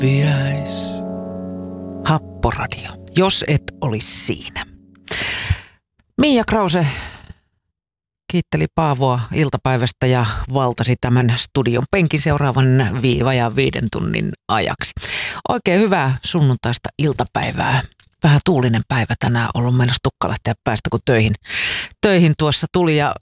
Hyppiäis. Happoradio, jos et olisi siinä. Mia Krause kiitteli Paavoa iltapäivästä ja valtasi tämän studion penkin seuraavan vajaan 5 tunnin ajaksi. Oikein hyvää sunnuntaista iltapäivää. Vähän tuulinen päivä tänään ollut mennä tukkalähteä päästä, kun töihin tuossa tuli ja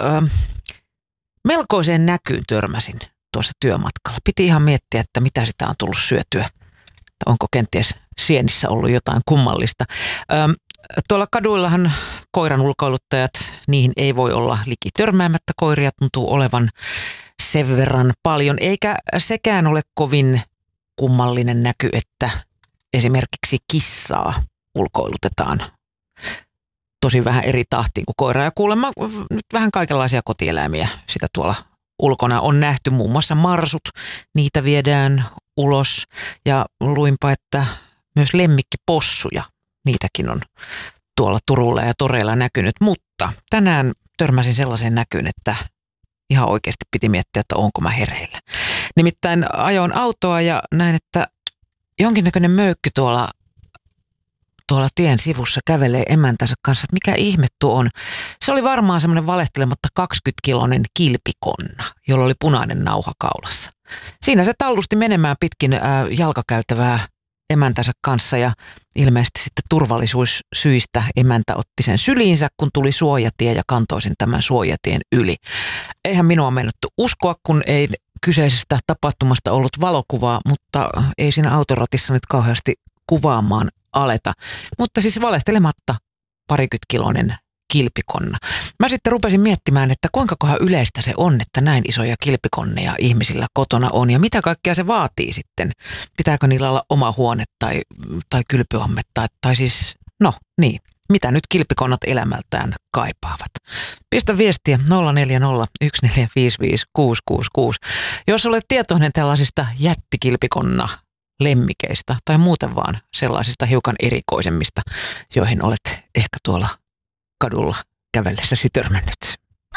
melkoiseen näkyyn törmäsin tuossa työmatkalla. Piti ihan miettiä, että mitä sitä on tullut syötyä. Onko kenties sienissä ollut jotain kummallista. Tuolla kaduillahan koiran ulkoiluttajat, niihin ei voi olla liki törmäämättä. Koiria tuntuu olevan sen verran paljon, eikä sekään ole kovin kummallinen näky, että esimerkiksi kissaa ulkoilutetaan tosi vähän eri tahtiin kuin koiraa. Ja kuulemma nyt vähän kaikenlaisia kotieläimiä sitä tuolla ulkona on nähty, muun muassa marsut, niitä viedään ulos ja luinpa, että myös lemmikkipossuja, niitäkin on tuolla Turulla ja toreilla näkynyt, mutta tänään törmäsin sellaiseen näkyyn, että ihan oikeasti piti miettiä, että onko mä hereillä. Nimittäin ajoin autoa ja näin, että jonkinnäköinen möykky tuolla tien sivussa kävelee emäntänsä kanssa, että mikä ihme tuo on. Se oli varmaan semmoinen valehtelematta 20-kiloinen kilpikonna, jolla oli punainen nauha kaulassa. Siinä se tallusti menemään pitkin jalkakäytävää emäntänsä kanssa ja ilmeisesti sitten turvallisuussyistä emäntä otti sen syliinsä, kun tuli suojatie ja kantoi sen tämän suojatien yli. Eihän minua meinattu uskoa, kun ei kyseisestä tapahtumasta ollut valokuvaa, mutta ei siinä autoratissa nyt kauheasti kuvaamaan aleta. Mutta siis valehtelematta 20-kiloinen kilpikonna. Mä sitten rupesin miettimään, että kuinka yleistä se on, että näin isoja kilpikonneja ihmisillä kotona on ja mitä kaikkea se vaatii sitten. Pitääkö niillä olla oma huone tai kylpyamme tai siis, no niin, mitä nyt kilpikonnat elämältään kaipaavat. Pistä viestiä 0401455666, jos olet tietoinen tällaisista jättikilpikonna lemmikeistä tai muuten vaan sellaisista hiukan erikoisemmista, joihin olet ehkä tuolla kadulla kävellessäsi törmännyt.